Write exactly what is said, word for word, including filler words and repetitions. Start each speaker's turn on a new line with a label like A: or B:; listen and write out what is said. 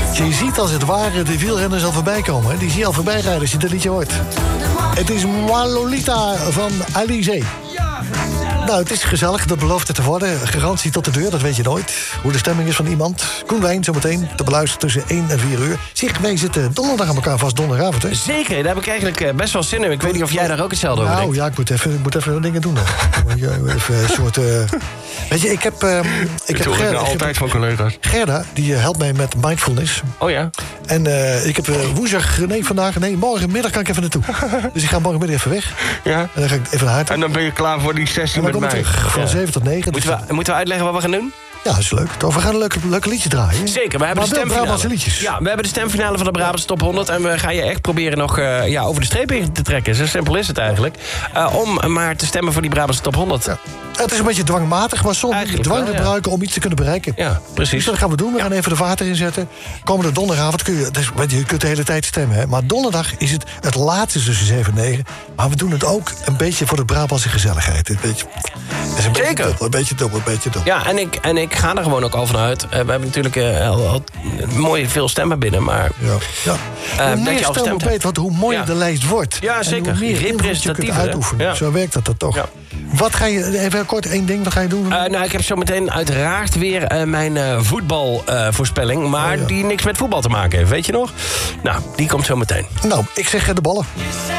A: Je ziet als het ware de wielrenners al voorbij komen. Hè? Die zie je al voorbij rijden als je dit liedje hoort. Het is Moi Lolita van Alizé. Nou, het is gezellig, dat belooft het te worden. Garantie tot de deur, dat weet je nooit. Hoe de stemming is van iemand. Koen Wijn zometeen te beluisteren tussen één en vier uur. Zeg, wij zitten donderdag aan elkaar vast, donderdagavond, hè?
B: Zeker, daar heb ik eigenlijk best wel zin in. Ik weet niet of jij daar ook hetzelfde over
A: nou,
B: denkt.
A: Nou ja, ik moet even, ik moet even dingen doen nog. Even een soort... Uh... Weet je, ik heb... Uh, ik heb
B: Gerda,
A: ik
B: altijd
A: heb,
B: van collega's.
A: Gerda, die uh, helpt mij met mindfulness.
B: Oh ja?
A: En uh, ik heb uh, woensdag... Nee, vandaag... Nee, morgenmiddag kan ik even naartoe. Dus ik ga morgenmiddag even weg.
B: Ja.
A: En dan ga ik even naar haar toe.
B: En dan ben je klaar voor die sessie met mij.
A: Terug, van
B: ja.
A: zeven tot negen.
B: Moeten,
A: dus
B: we, moeten we uitleggen wat we gaan doen?
A: Ja, dat is leuk. Toch, we gaan een leuke, leuke liedje draaien.
B: Zeker, we hebben
A: maar
B: de stemfinale.
A: liedjes.
B: Ja, we hebben de stemfinale van de Brabantse Top honderd... en we gaan je echt proberen nog uh, ja, over de streep in te trekken. Zo simpel is het eigenlijk. Uh, om maar te stemmen voor die Brabantse Top honderd. Ja.
A: Het is een beetje dwangmatig, maar soms moet je dwang
B: wel, ja.
A: gebruiken om iets te kunnen bereiken.
B: Ja, precies.
A: Dus dat gaan we doen. We
B: ja.
A: gaan even de vaart erin zetten. Komende donderdagavond kun je... Dus, je kunt de hele tijd stemmen, hè. Maar donderdag is het het laatste tussen zeven en negen. Maar we doen het ook een beetje voor de Brabantse gezelligheid. Een beetje, dat is een beetje
B: Zeker.
A: dubbel, een beetje dubbel, een beetje dubbel.
B: Ja, en ik, en ik ga er gewoon ook al vanuit. Uh, we hebben natuurlijk uh, al, al mooi veel stemmen binnen, maar...
A: Ja. Ja.
B: Uh,
A: hoe meer stemmen op weet, wat hoe mooier ja. de lijst wordt.
B: Ja, zeker.
A: En hoe meer invloed je kunt uitoefenen. Ja. Zo werkt dat dan toch. Ja. Wat ga je, even kort één ding, wat ga je doen?
B: Uh, nou, ik heb zo meteen uiteraard weer uh, mijn uh, voetbalvoorspelling... Uh, maar oh, ja. die niks met voetbal te maken heeft, weet je nog? Nou, die komt zo meteen.
A: Nou, ik zeg de ballen.